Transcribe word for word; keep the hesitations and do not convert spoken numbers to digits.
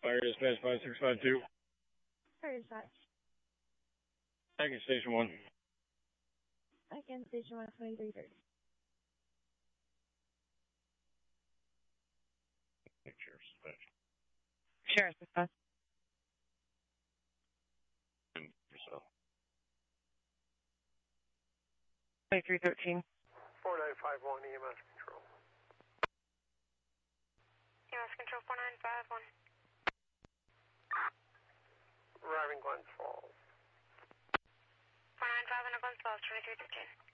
Fire dispatch five six five two. Fire dispatch. Second station one. Second station one twenty-three thirty. Sheriff's dispatch. Sheriff's dispatch. And yourself. twenty-three thirteen. four nine five one E M S control. E M S control four nine five one. Arriving Glens Falls. four nine five one Glens Falls, twenty-three thirteen.